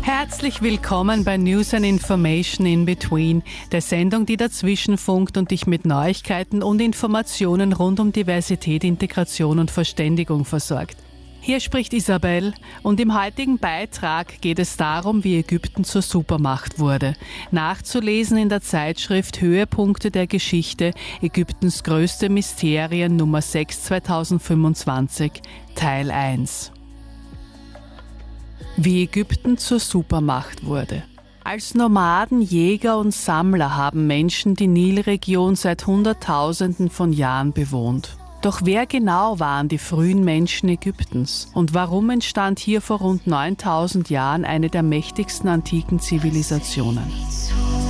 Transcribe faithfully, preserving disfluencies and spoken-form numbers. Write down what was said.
Herzlich willkommen bei News and Information in Between, der Sendung, die dazwischen funkt und dich mit Neuigkeiten und Informationen rund um Diversität, Integration und Verständigung versorgt. Hier spricht Isabel und im heutigen Beitrag geht es darum, wie Ägypten zur Supermacht wurde. Nachzulesen in der Zeitschrift Höhepunkte der Geschichte, Ägyptens größte Mysterien Nummer sechs zweitausendfünfundzwanzig, Teil eins. Wie Ägypten zur Supermacht wurde. Als Nomaden, Jäger und Sammler haben Menschen die Nilregion seit Hunderttausenden von Jahren bewohnt. Doch wer genau waren die frühen Menschen Ägyptens? Und warum entstand hier vor rund neuntausend Jahren eine der mächtigsten antiken Zivilisationen?